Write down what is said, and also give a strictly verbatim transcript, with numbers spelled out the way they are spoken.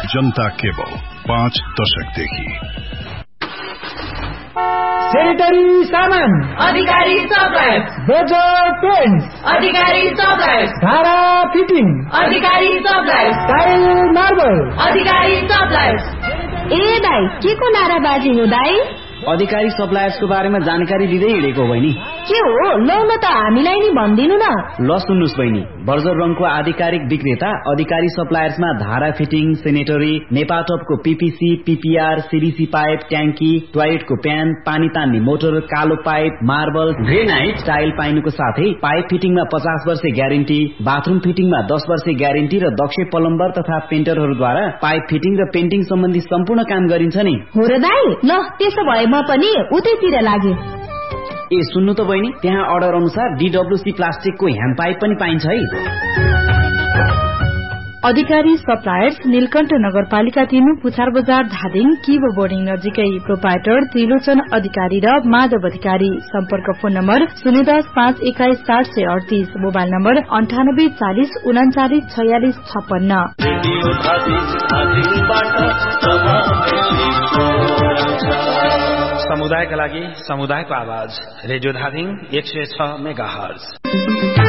जनता cable पाँच दशकदेखि। Sanitary सामान अधिकारी सप्लायर्स, बजार पेन्ट्स अधिकारी सप्लायर्स, धारा फिटिङ अधिकारी सप्लायर्स, टाइल मार्बल अधिकारी सप्लायर्स। ए दाइ के को नाराबाजी हो दाइ? अधिकारी सप्लायर्सको बारेमा जानकारी दिँदै हिँडेको बहिनी। के हो लौ न त हामीलाई नि भन्दिनु न। ल सुन्नुस् बहिनी, बर्जर रङको आधिकारिक विक्रेता अधिकारी सप्लायर्समा धारा fitting, sanitary, नेपाटपको PPC, PPR, CDC pipe, ट्याङ्की, टोयलेटको प्यान, पानी तान्ने मोटर, कालो पाइप, मार्बल, ग्रेनाइट, टाइल पाइनुको साथै पाइप फिटिङमा पचास वर्ष ग्यारेन्टी, बाथरूम फिटिङमा दस वर्ष ग्यारेन्टी र दक्ष प्लम्बर तथा पेन्टरहरूद्वारा पाइप फिटिङ र पेन्टिङ सम्बन्धी सम्पूर्ण काम गरिन्छ नि। हो र दाइ, ल त्यसो भए म पनि उतैतिर लागे। ए सुन्नु त बहिनी, त्यहाँ अर्डर अनुसार डीडब्ल्यूसी प्लास्टिकको ह्यान्ड पाइप पनि पाइन्छ है। अधिकारी सप्लायर्स, नीलकण्ठ नगरपालिका तीन, पुछार बजार, धादिङ, किबो बोर्डिङ नजिकै। प्रोपाइटर त्रिलोचन अधिकारी र माधव अधिकारी। सम्पर्क फोन नम्बर शून्य दस पाँच एक्काइस सात सय अडतीस, मोबाइल नम्बर अन्ठानब्बे चालिस उनाचालिस छयालिस छप्पन्न। समुदायका लागि समुदायको आवाज, रेडियो धादिङ एक सय छ मेगा हर्ज।